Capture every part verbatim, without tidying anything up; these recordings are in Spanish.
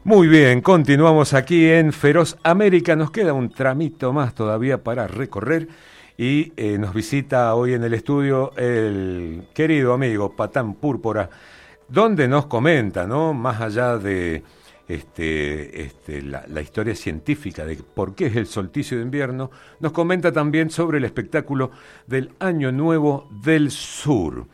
Muy bien, continuamos aquí en Feroz América. Nos queda un tramito más todavía para recorrer y eh, nos visita hoy en el estudio el querido amigo Patán Púrpura, donde nos comenta, ¿no? Más allá de este, este, la, la historia científica de por qué es el solsticio de invierno, nos comenta también sobre el espectáculo del Año Nuevo del Sur.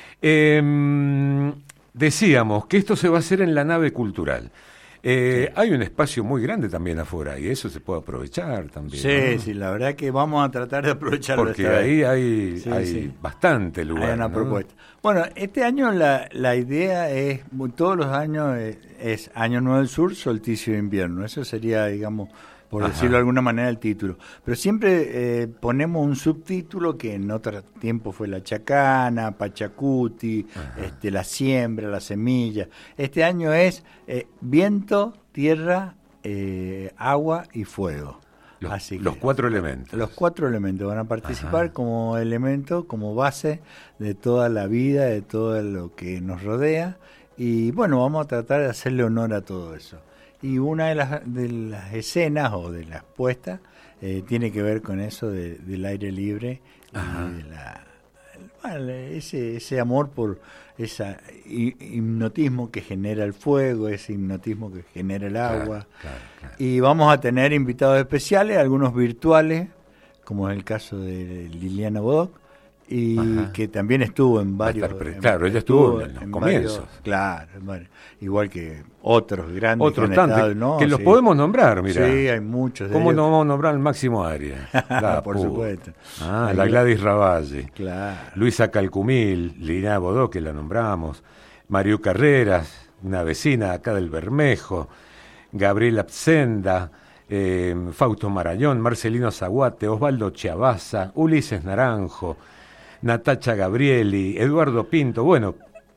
Eh, decíamos que esto se va a hacer en la nave cultural. Eh, sí. Hay un espacio muy grande también afuera y eso se puede aprovechar también. Sí, ¿no? sí, la verdad que vamos a tratar de aprovecharlo. Porque ahí hay, sí, hay sí. bastante lugar. Hay una ¿no? propuesta. Bueno, este año la, la idea es, todos los años es, es Año Nuevo del Sur, solsticio de invierno. Eso sería, digamos, por Ajá. decirlo de alguna manera, el título. Pero siempre eh, ponemos un subtítulo que en otro tiempo fue la chacana, Pachacuti, este, la siembra, la semilla. Este año es eh, viento, tierra, eh, agua y fuego. Los, Así que, los cuatro elementos. Los cuatro elementos van a participar Ajá. como elemento, como base de toda la vida, de todo lo que nos rodea. Y bueno, vamos a tratar de hacerle honor a todo eso. Y una de las, de las escenas o de las puestas eh, tiene que ver con eso de, del aire libre Ajá. y de la, bueno, ese, ese amor por ese hipnotismo que genera el fuego, ese hipnotismo que genera el agua. Claro, claro, claro. Y vamos a tener invitados especiales, algunos virtuales, como es el caso de Liliana Bodoc, y Ajá. que también estuvo en varios pre- claro, ella estuvo en los en comienzos varios, claro, en varios, igual que otros grandes otros que, tantos estado, ¿no? que los sí. podemos nombrar, mira. Sí, hay muchos de ¿Cómo ellos. no vamos a nombrar al Máximo Arias? Por supuesto. Ah, la Gladys Ravalle, claro. Luisa Calcumil, Lina Bodó, que la nombramos, Mariu Carreras, una vecina acá del Bermejo, Gabriela Absenda, eh, Fausto Marañón, Marcelino Zaguate, Osvaldo Chiabaza, Ulises Naranjo, Natacha Gabrieli, Eduardo Pinto, bueno,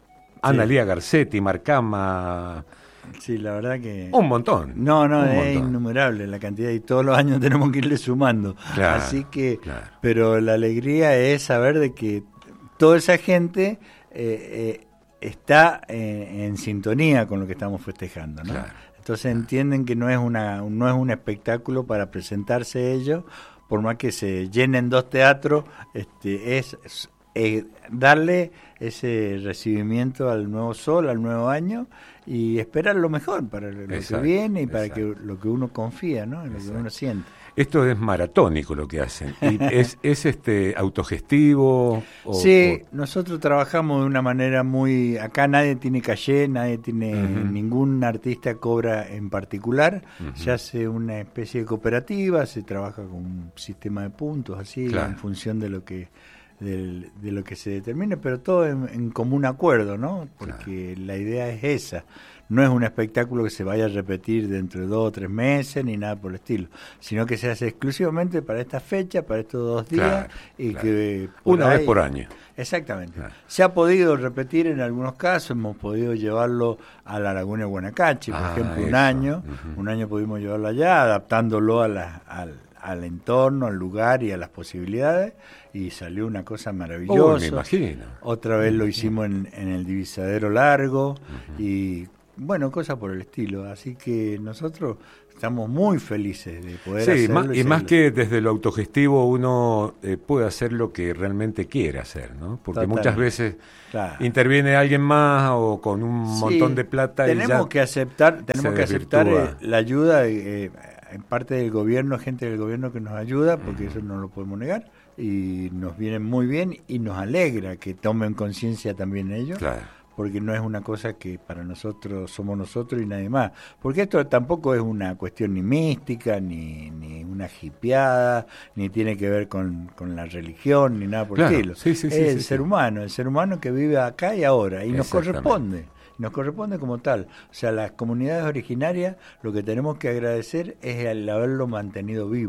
Ana sí. Lía Garcetti, Marcama. Sí, la verdad que... Un montón. No, no, un es montón. innumerable la cantidad y todos los años tenemos que irle sumando. Claro, Así que, claro. Pero la alegría es saber de que toda esa gente eh, eh, está eh, en sintonía con lo que estamos festejando, ¿no? Claro, Entonces claro. entienden que no es una no es un espectáculo para presentarse ellos, por más que se llenen dos teatros, este es, es eh, darle ese recibimiento al nuevo sol, al nuevo año y esperar lo mejor para lo exacto, que viene y para exacto. que lo que uno confía, ¿no? En lo exacto. que uno siente. Esto es maratónico lo que hacen. ¿Y es, es este autogestivo? O, sí, o... nosotros trabajamos de una manera muy... Acá nadie tiene caché, nadie tiene... Uh-huh. Ningún artista cobra en particular. Uh-huh. Se hace una especie de cooperativa, se trabaja con un sistema de puntos, así, claro. en función de lo que... De, de lo que se determine, pero todo en, en común acuerdo, ¿no? Porque claro. la idea es esa. No es un espectáculo que se vaya a repetir dentro de dos o tres meses ni nada por el estilo, sino que se hace exclusivamente para esta fecha, para estos dos días claro, y claro. que una ahí, vez por año. Exactamente. Claro. Se ha podido repetir en algunos casos, hemos podido llevarlo a la Laguna de Guanacache, por ah, ejemplo, un eso. año, uh-huh. un año pudimos llevarlo allá, adaptándolo a la, al, al entorno, al lugar y a las posibilidades. Y salió una cosa maravillosa. Oh, me imagino. Otra vez lo hicimos en, en el Divisadero Largo uh-huh. y bueno, cosas por el estilo. Así que nosotros estamos muy felices de poder sí, hacerlo. Más, y, y más que desde lo autogestivo uno eh, puede hacer lo que realmente quiere hacer, ¿no? Porque Total. muchas veces claro. interviene alguien más o con un sí, montón de plata tenemos y ya que aceptar, tenemos que aceptar eh, la ayuda eh, en parte del gobierno, gente del gobierno que nos ayuda, porque uh-huh. eso no lo podemos negar. Y nos viene muy bien y nos alegra que tomen conciencia también ellos, claro. porque no es una cosa que para nosotros somos nosotros y nadie más, porque esto tampoco es una cuestión ni mística, ni, ni una hippieada, ni tiene que ver con, con la religión, ni nada por claro. el estilo, sí, sí, es sí, el sí, ser sí. humano, el ser humano que vive acá y ahora, y nos corresponde. Nos corresponde como tal. O sea, las comunidades originarias lo que tenemos que agradecer es el haberlo mantenido vivo.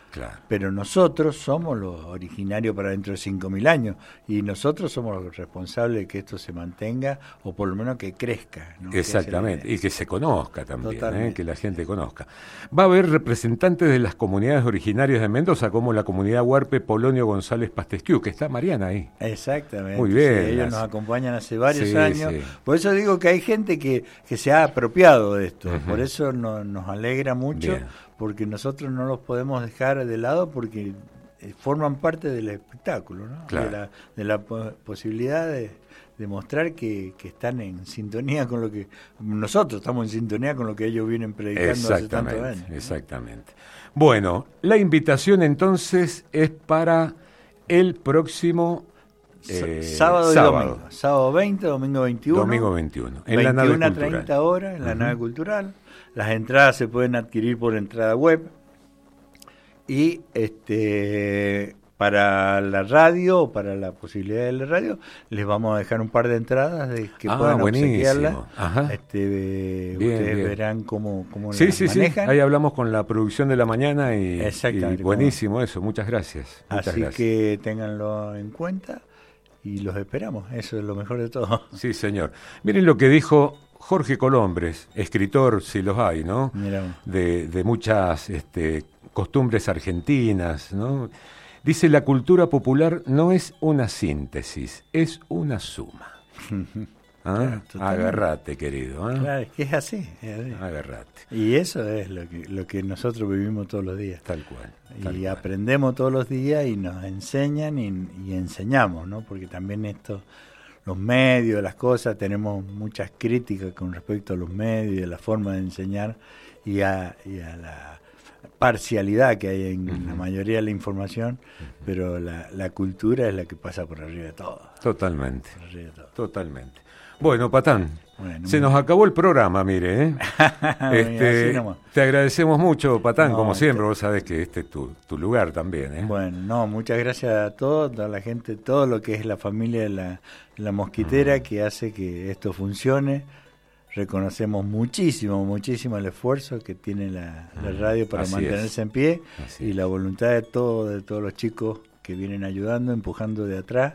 Claro. Pero nosotros somos los originarios para dentro de cinco mil años y nosotros somos los responsables de que esto se mantenga o por lo menos que crezca, ¿no? Exactamente, y que se conozca también, ¿eh? Que la gente conozca. Va a haber representantes de las comunidades originarias de Mendoza, como la comunidad Huarpe Polonio González Pastesquiu, que está Mariana ahí. Exactamente. Muy bien. Sí, ellos nos acompañan hace varios sí, años. Sí. Por eso digo que hay gente que, que se ha apropiado de esto. Uh-huh. Por eso no, nos alegra mucho, bien. Porque nosotros no los podemos dejar de lado porque eh, forman parte del espectáculo, ¿no? Claro. De la, de la po- posibilidad de demostrar que, que están en sintonía con lo que nosotros estamos en sintonía con lo que ellos vienen predicando hace tantos años. Exactamente. Bueno, la invitación entonces es para el próximo eh, sábado y sábado. domingo. Sábado veinte, domingo veintiuno. Domingo veintiuno. En veintiuno la nave a cultural. treinta horas en la uh-huh. nave cultural. Las entradas se pueden adquirir por entrada web. Y este para la radio o para la posibilidad de la radio les vamos a dejar un par de entradas de que ah, puedan buenísimo. obsequiarla. Este, bien, ustedes bien. verán cómo, cómo sí, la sí, manejan. Sí, ahí hablamos con la producción de la mañana y, y buenísimo eso, muchas gracias. Muchas Así gracias. que ténganlo en cuenta y los esperamos, eso es lo mejor de todo. Sí, señor. Miren lo que dijo Jorge Colombres, escritor, si los hay, ¿no? De, de muchas este, costumbres argentinas, ¿no? Dice, la cultura popular no es una síntesis, es una suma. ¿Ah? Claro, agarrate, querido. ¿eh? Claro, es que es así, es así. Agarrate. Y eso es lo que, lo que nosotros vivimos todos los días. Tal cual. Tal y cual. aprendemos todos los días y nos enseñan y, y enseñamos, ¿no? Porque también esto... los medios, las cosas, tenemos muchas críticas con respecto a los medios y a la forma de enseñar y a, y a la parcialidad que hay en uh-huh. la mayoría de la información, uh-huh. pero la, la cultura es la que pasa por arriba de todo. Totalmente, por arriba de todo. Totalmente. Bueno, Patán, bueno, se nos acabó el programa, mire, ¿eh? este, te agradecemos mucho, Patán, no, como siempre, este... vos sabés que este es tu, tu lugar también, ¿eh? Bueno, no, muchas gracias a todos, a toda la gente, todo lo que es la familia de la, la mosquitera uh-huh. que hace que esto funcione. Reconocemos muchísimo, muchísimo el esfuerzo que tiene la, la radio para Así mantenerse es. en pie Así y es. la voluntad de todos, de todos los chicos que vienen ayudando, empujando de atrás.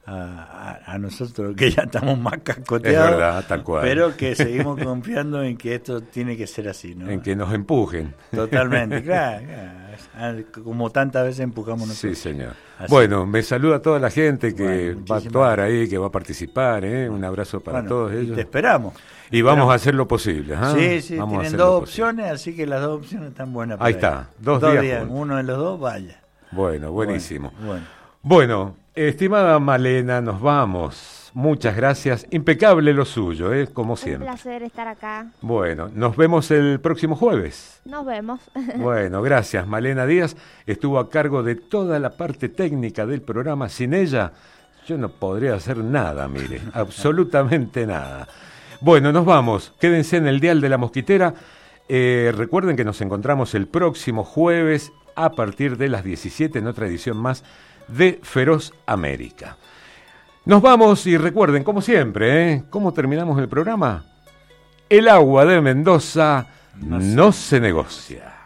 A, a, a nosotros que ya estamos más cascoteados, es verdad, tal cual. Pero que seguimos confiando en que esto tiene que ser así, ¿no? En que nos empujen. Totalmente, claro, claro, como tantas veces empujamos nosotros. Sí, señor. Así. Bueno, me saluda a toda la gente que bueno, va a actuar ahí, que va a participar, ¿eh? Un abrazo para bueno, todos ellos. Te esperamos. Y vamos esperamos. a hacer lo posible. ¿eh? Sí, sí, vamos tienen dos opciones, así que las dos opciones están buenas. Ahí está, dos, dos días. días uno de los dos, vaya. Bueno, buenísimo. Bueno, bueno. Bueno, estimada Malena, nos vamos. Muchas gracias. Impecable lo suyo, ¿eh? Como siempre. Un placer estar acá. Bueno, nos vemos el próximo jueves. Nos vemos. Bueno, gracias. Malena Díaz estuvo a cargo de toda la parte técnica del programa. Sin ella, yo no podría hacer nada, mire. Absolutamente nada. Bueno, nos vamos. Quédense en el dial de la mosquitera. Eh, recuerden que nos encontramos el próximo jueves a partir de las diecisiete en otra edición más de Feroz América. Nos vamos y recuerden, como siempre, ¿eh? ¿Cómo terminamos el programa? El agua de Mendoza no se negocia.